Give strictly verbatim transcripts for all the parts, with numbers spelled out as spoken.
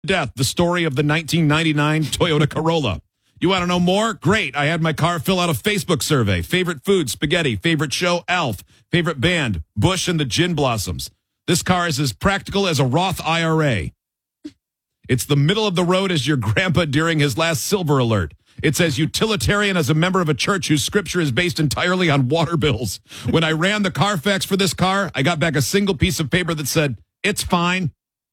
Death, the story of the nineteen ninety-nine Toyota Corolla. You want to know more? Great. I had my car fill out a Facebook survey. Favorite food, spaghetti. Favorite show, Alf. Favorite band, Bush and the Gin Blossoms. This car is as practical as a Roth I R A. It's the middle of the road as your grandpa during his last silver alert. It's as utilitarian as a member of a church whose scripture is based entirely on water bills. When I ran the Carfax for this car, I got back a single piece of paper that said, it's fine.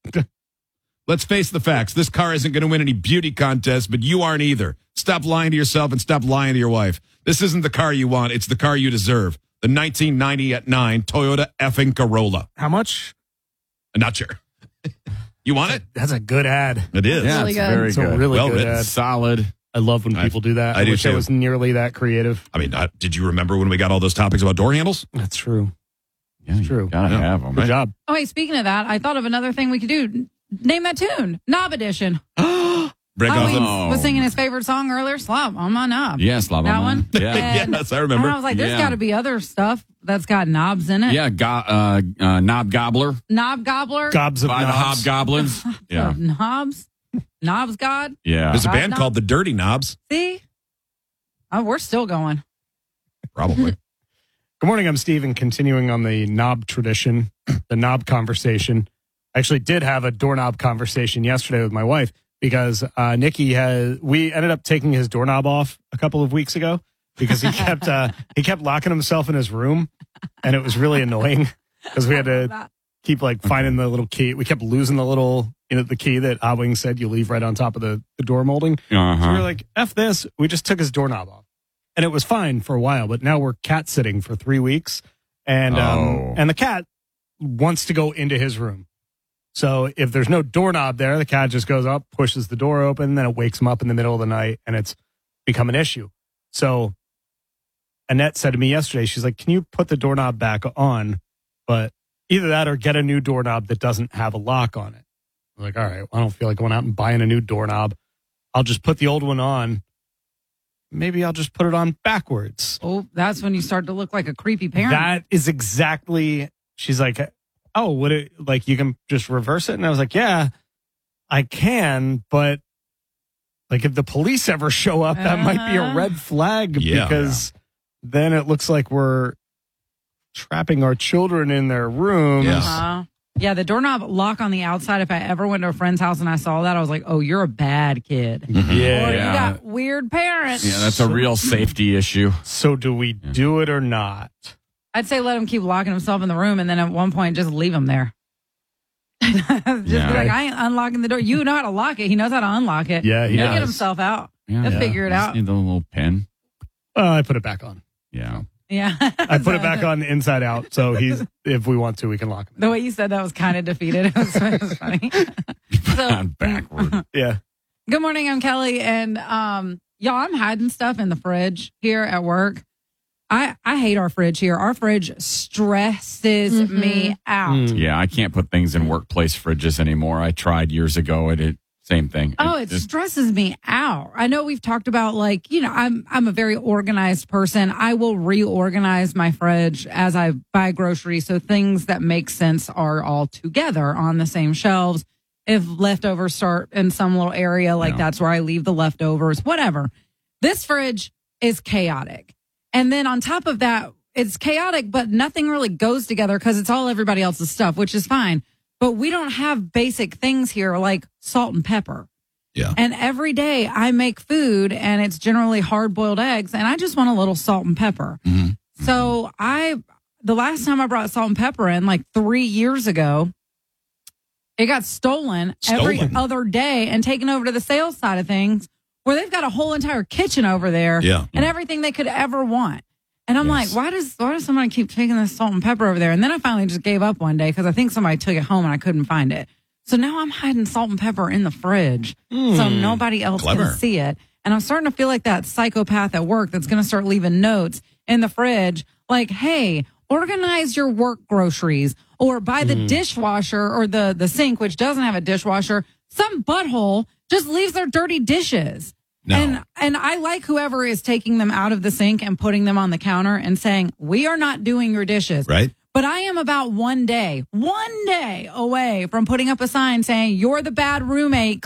Let's face the facts. This car isn't going to win any beauty contests, but you aren't either. Stop lying to yourself and stop lying to your wife. This isn't the car you want. It's the car you deserve. The nineteen ninety at nine Toyota effing Corolla. How much? I'm not sure. You want it? That's a good ad. It is. Yeah, Really it's good. very It's a good. really Well good written. ad. Solid. I love when I- people do that. I do wish I too. was nearly that creative. I mean, uh, did you remember when we got all those topics about door handles? That's true. Yeah, you True. Gotta Yeah. have them. Good job. Oh, wait, speaking of that, I thought of another thing we could do. Name that tune. Knob Edition. Break Oh, off he the... Oh. was singing his favorite song earlier, Slop on my knob. Yes, love That one? Yeah. And- Yes, I remember. And I was like, there's Yeah. got to be other stuff that's got knobs in it. Yeah, go, uh, uh, Knob Gobbler Knob Gobbler. Gobs of by the knobs. Hobgoblins. Yeah. Knobs. Knobs God. Yeah. There's a Uh, band no. called the Dirty Knobs. See? Oh, we're still going. Probably. Good morning. I'm Steve, and continuing on the knob tradition, the knob conversation. I actually did have a doorknob conversation yesterday with my wife because uh, Nikki has. We ended up taking his doorknob off a couple of weeks ago because he kept uh, he kept locking himself in his room, and it was really annoying because we had to keep like finding the little key. We kept losing the little you know the key that Abwing said you leave right on top of the, the door molding. Uh-huh. So we were like, F this. We just took his doorknob off. And it was fine for a while, but now we're cat sitting for three weeks. And um, Oh. and the cat wants to go into his room. So if there's no doorknob there, the cat just goes up, pushes the door open, then it wakes him up in the middle of the night, and it's become an issue. So Annette said to me yesterday, she's like, can you put the doorknob back on? But either that or get a new doorknob that doesn't have a lock on it. I'm like, all right, I don't feel like going out and buying a new doorknob. I'll just put the old one on. Maybe I'll just put it on backwards. Oh, that's when you start to look like a creepy parent. That is exactly, she's like, oh, would it, like, you can just reverse it? And I was like, yeah, I can, but like if the police ever show up, that might be a red flag Yeah. because then it looks like we're trapping our children in their rooms. Yeah. Uh-huh. Yeah, the doorknob lock on the outside. If I ever went to a friend's house and I saw that, I was like, oh, you're a bad kid. Or you Yeah. got weird parents. Yeah, that's a real safety issue. So do we do it or not? I'd say let him keep locking himself in the room and then at one point just leave him there. just Yeah. be like, I ain't unlocking the door. You know how to lock it. He knows how to unlock it. Yeah, he He'll does. get himself out. Yeah. He'll Yeah. figure it Just out. need the little pin. Well, I put it back on. Yeah. Yeah. I put it back on inside out. So he's, if we want to, we can lock him. The way you said that was kind of defeated. It was, it was funny. so, On backward. Yeah. good morning. I'm Kelly. And um, y'all, I'm hiding stuff in the fridge here at work. I, I hate our fridge here. Our fridge stresses Mm-hmm. me out. Mm. Yeah, I can't put things in workplace fridges anymore. I tried years ago. It, it same thing. Oh, it just- stresses me out. I know we've talked about like, you know, I'm I'm a very organized person. I will reorganize my fridge as I buy groceries. So things that make sense are all together on the same shelves. If leftovers start in some little area, like Yeah. that's where I leave the leftovers, whatever. This fridge is chaotic. And then on top of that, it's chaotic, but nothing really goes together because it's all everybody else's stuff, which is fine. But we don't have basic things here like salt and pepper. Yeah. And every day I make food and it's generally hard boiled eggs and I just want a little salt and pepper. Mhm. So I, the last time I brought salt and pepper in like three years ago, it got stolen, every Stolen? other day and taken over to the sales side of things where they've got a whole entire kitchen over there Yeah. and everything they could ever want. And I'm Yes. like, why does why does somebody keep taking this salt and pepper over there? And then I finally just gave up one day because I think somebody took it home and I couldn't find it. So now I'm hiding salt and pepper in the fridge so nobody else Clever. can see it. And I'm starting to feel like that psychopath at work that's going to start leaving notes in the fridge like, hey, organize your work groceries or buy the dishwasher or the, the sink, which doesn't have a dishwasher. Some butthole just leaves their dirty dishes. No. And and I like whoever is taking them out of the sink and putting them on the counter and saying, we are not doing your dishes. Right? But I am about one day, one day away from putting up a sign saying, you're the bad roommate